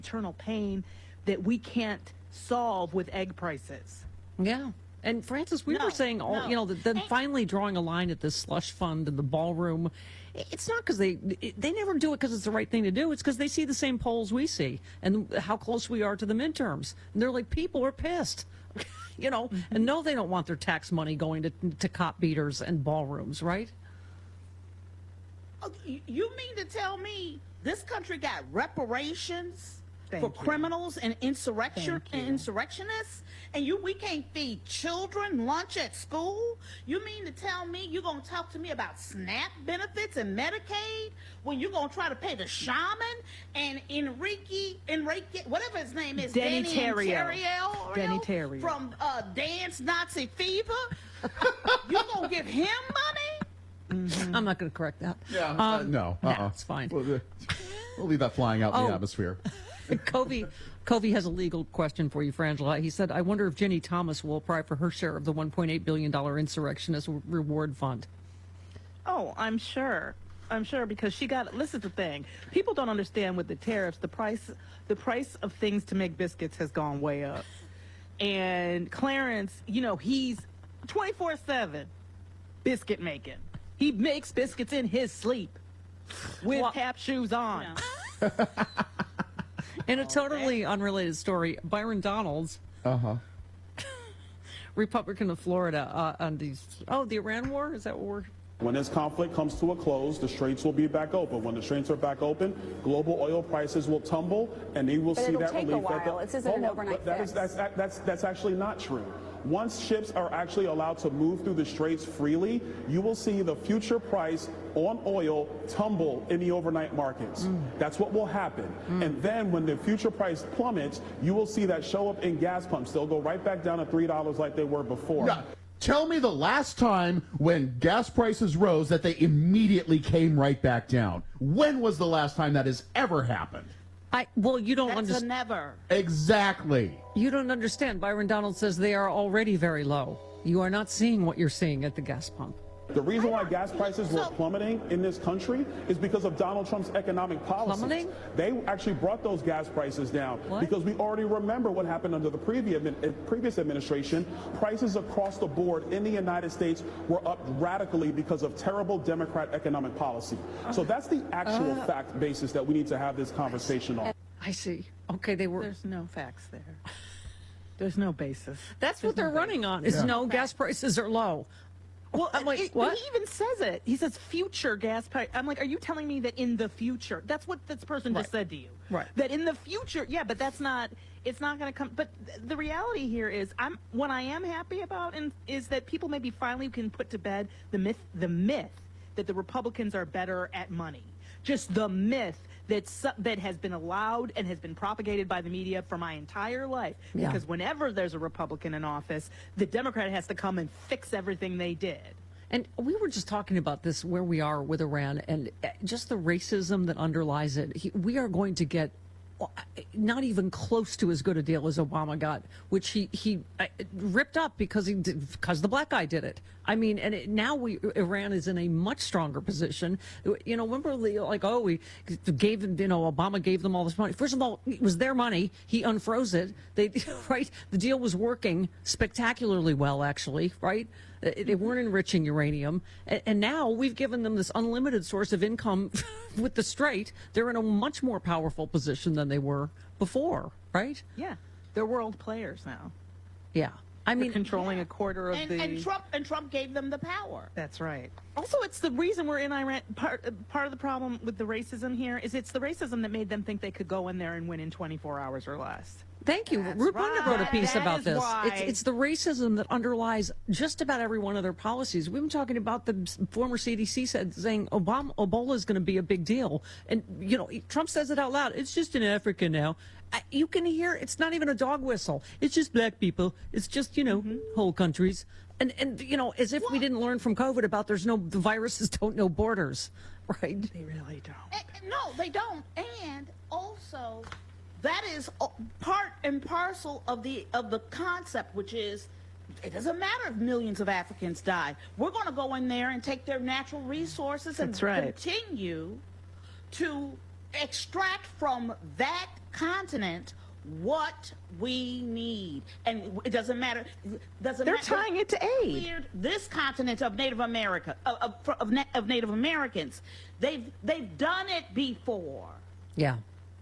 internal pain that we can't solve with egg prices. Yeah. And Francis, we were saying, then finally drawing a line at this slush fund in the ballroom. It's not because they never do it because it's the right thing to do. It's because they see the same polls we see and how close we are to the midterms. And they're like, people are pissed, and no, they don't want their tax money going to cop beaters and ballrooms, right? You mean to tell me this country got reparations for criminals and insurrectionists, and we can't feed children lunch at school? You mean to tell me you're going to talk to me about SNAP benefits and Medicaid when you're going to try to pay the shaman and Enrique, whatever his name is, Denny Terriel from Dance Nazi Fever? You going to give him money? Mm-hmm. I'm not going to correct that. Yeah, no. It's fine. We'll leave that flying out in the atmosphere. Covey has a legal question for you, Frangela. He said, I wonder if Ginny Thomas will apply for her share of the $1.8 billion insurrectionist reward fund. Oh, I'm sure. Because this is the thing. People don't understand with the tariffs, the price of things to make biscuits has gone way up. And Clarence, he's 24/7 biscuit making. He makes biscuits in his sleep with tap shoes on. Yeah. In a totally unrelated story, Byron Donalds, Republican of Florida, on the Iran war, is that what we're... When this conflict comes to a close, the straits will be back open. When the straits are back open, global oil prices will tumble, and they will see that relief. It'll take a while. This isn't an overnight fix. That's actually not true. Once ships are actually allowed to move through the straits freely, you will see the future price on oil tumble in the overnight markets. That's what will happen. And then when the future price plummets, you will see that show up in gas pumps. They'll go right back down to $3 like they were before. Yeah. Tell me the last time when gas prices rose that they immediately came right back down. When was the last time that has ever happened? You don't That's understand. never. Exactly. You don't understand. Byron Donald says they are already very low. You are not seeing what you're seeing at the gas pump. The reason why gas prices were plummeting in this country is because of Donald Trump's economic policies. Plummeting? They actually brought those gas prices down because we already remember what happened under the previous administration. Prices across the board in the United States were up radically because of terrible Democrat economic policy. So that's the actual fact basis that we need to have this conversation on. I see. Okay, There's no facts there. There's no basis. That's what they're running on. Is gas prices are low. Well, I'm like, what? He even says it. He says future gas price. I'm like, are you telling me that in the future? That's what this person just said to you. Right. That in the future, but that's not. It's not going to come. But the reality here is, what I am happy about is that people maybe finally can put to bed the myth that the Republicans are better at money. Just the myth that has been allowed and has been propagated by the media for my entire life. Yeah. Because whenever there's a Republican in office, the Democrat has to come and fix everything they did. And we were just talking about this, where we are with Iran, and just the racism that underlies it. We are going to get not even close to as good a deal as Obama got, which he ripped up because the black guy did it. I mean, and now Iran is in a much stronger position. Remember, we gave them, Obama gave them all this money. First of all, it was their money. He unfroze it. The deal was working spectacularly well, actually, right? They weren't enriching uranium. And now we've given them this unlimited source of income with the Strait. They're in a much more powerful position than they were before, right? Yeah. They're world players now. Yeah. I mean, they're controlling a quarter of and Trump gave them the power. That's right. Also, it's the reason we're in Iran. Part of the problem with the racism here is it's the racism that made them think they could go in there and win in 24 hours or less. Thank you. Ruth Bunda wrote a piece about this. It's the racism that underlies just about every one of their policies. We've been talking about the former CDC saying Ebola is going to be a big deal. And, Trump says it out loud. It's just in Africa now. You can hear it's not even a dog whistle. It's just black people. It's just, whole countries. And as if we didn't learn from COVID about the viruses don't know borders, right? They really don't. No, they don't. And also, that is part and parcel of the concept, which is it doesn't matter if millions of Africans die. We're going to go in there and take their natural resources and continue to extract from that continent what we need, and it doesn't matter. They're tying it to aid. This continent of Native America, of Native Americans, they've done it before. Yeah.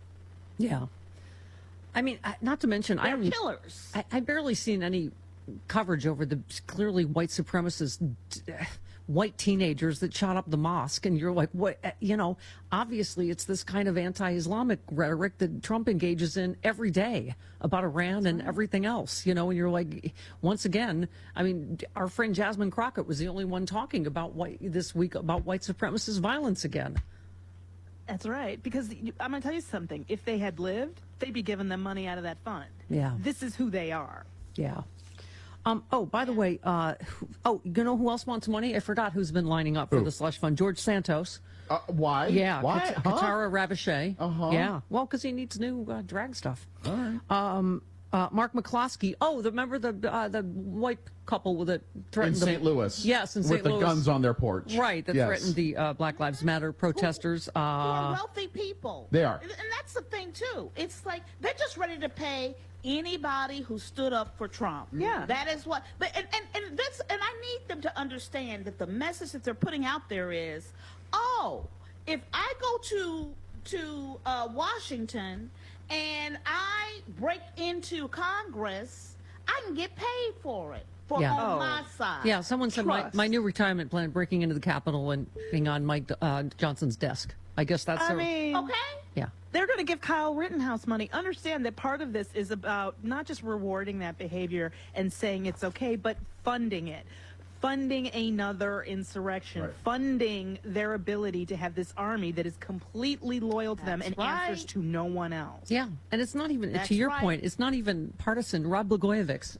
I mean, not to mention, They're killers. I barely seen any coverage over the clearly white supremacist white teenagers that shot up the mosque, and you're like, what? Obviously it's this kind of anti-Islamic rhetoric that Trump engages in every day about Iran and everything else, and you're like, once again, I mean, our friend Jasmine Crockett was the only one talking about this week about white supremacist violence again. That's right, because I'm going to tell you something. If they had lived, they'd be giving them money out of that fund. Yeah. This is who they are. Yeah. By the way, you know who else wants money? I forgot who's been lining up for the slush fund. George Santos. Why? Yeah. Why? Katara Rabichet. Uh-huh. Yeah. Well, because he needs new drag stuff. All right. Mark McCloskey. Oh, remember the white couple that threatened in St. Louis. Yes, in St. Louis. With the guns on their porch. Right, that threatened the Black Lives Matter protesters. Who are wealthy people. They are. And that's the thing, too. It's like they're just ready to pay anybody who stood up for Trump. Yeah. That is what. But and I need them to understand that the message that they're putting out there is, if I go to Washington and I break into Congress, I can get paid for it. On my side. Yeah, someone said my new retirement plan, breaking into the Capitol and being on Mike Johnson's desk. I guess that's okay. Yeah. They're going to give Kyle Rittenhouse money. Understand that part of this is about not just rewarding that behavior and saying it's okay, but funding it. Funding another insurrection, right. Funding their ability to have this army that is completely loyal to them and answers to no one else. Yeah, and it's not even, That's to your right. point, it's not even partisan. Rod Blagojevich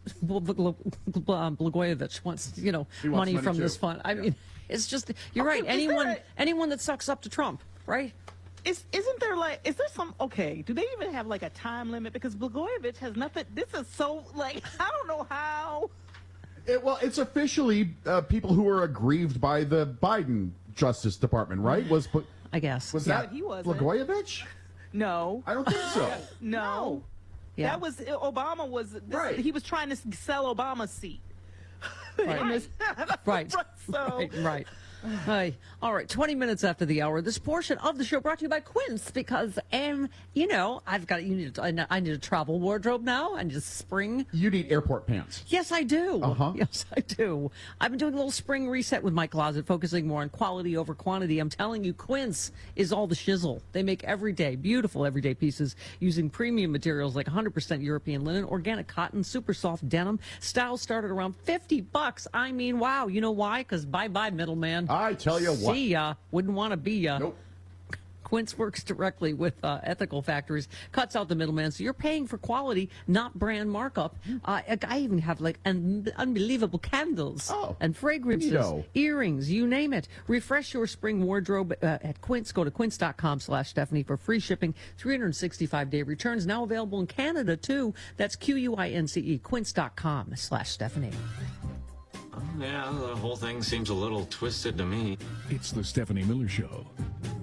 wants, money from too. this fund. I mean, it's just, you're right. Anyone that sucks up to Trump, right? Is there some, do they even have like a time limit? Because Blagojevich has nothing, this is so, I don't know how. It's officially people who were aggrieved by the Biden Justice Department, right? I guess. Was Yeah, that but he wasn't. Blagojevich? No. I don't think so. No. Yeah. That was, Obama was, Right. He was trying to sell Obama's seat. Right. Right. So, Right. Hi. All right, 20 minutes after the hour. This portion of the show brought to you by Quince because, I need a travel wardrobe now. I need a spring. You need airport pants. Yes, I do. Uh-huh. Yes, I do. I've been doing a little spring reset with my closet, focusing more on quality over quantity. I'm telling you, Quince is all the shizzle. They make beautiful everyday pieces using premium materials like 100% European linen, organic cotton, super soft denim. Styles start at around $50. I mean, wow. You know why? Because bye-bye, middleman. I tell you what. See ya. Wouldn't want to be ya. Nope. Quince works directly with ethical factories, cuts out the middleman, so you're paying for quality, not brand markup. I even have unbelievable candles and fragrances, earrings, you name it. Refresh your spring wardrobe at Quince. Go to quince.com/Stephanie for free shipping, 365-day returns. Now available in Canada too. That's QUINCE, quince.com/Stephanie. Yeah, the whole thing seems a little twisted to me. It's the Stephanie Miller Show.